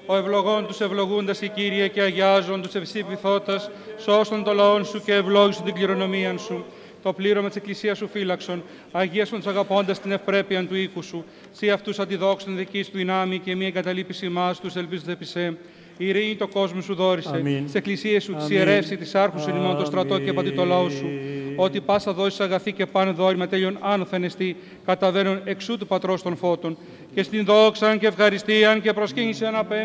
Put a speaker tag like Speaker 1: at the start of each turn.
Speaker 1: Ο ευλογών τους ευλογούντας η Κύριε και αγιάζον τους ευσύπηθώτας, σώστον το λαόν σου και ευλόγησον την κληρονομίαν σου. Το πλήρωμα της Εκκλησίας σου φύλαξον, αγίασον τους αγαπώντας την ευπρέπεια του οίκου σου. Σύ αυτούς αντιδόξων δικής του δυνάμει και μη εγκαταλείπεις μας τους ελπίζονται επί σε. Η ειρήνη το κόσμο σου δόρισε, στις εκκλησίες σου της ιερεύση, της άρχου σου ημών το στρατό και πατή το λαό σου. Ότι πάσα δώσεις αγαθή και πάνε δόρημα τέλειον άνωθεν εστί, καταβαίνουν εξού του Πατρός των φώτων. Και στην δόξαν και ευχαριστίαν και προσκύνησαν απέμπτουν